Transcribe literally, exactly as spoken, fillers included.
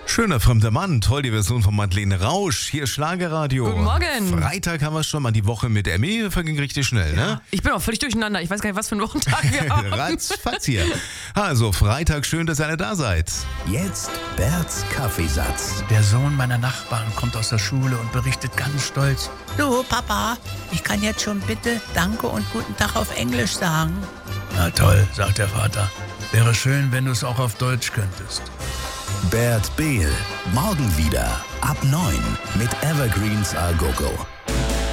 Schöner fremder Mann, toll die Version von Madeleine Rausch, hier Schlagerradio. Guten Morgen. Freitag haben wir schon mal, die Woche mit Emmy verging richtig schnell, ne? Ich bin auch völlig durcheinander, ich weiß gar nicht, was für einen Wochentag wir haben. Ratzfatz hier. Also Freitag, schön, dass ihr alle da seid. Jetzt Berts Kaffeesatz. Der Sohn meiner Nachbarn kommt aus der Schule und berichtet ganz stolz. Du, Papa, ich kann jetzt schon bitte Danke und Guten Tag auf Englisch sagen. Na toll, sagt der Vater. Wäre schön, wenn du es auch auf Deutsch könntest. Bert Behl. Morgen wieder ab neun mit Evergreens A Go Go.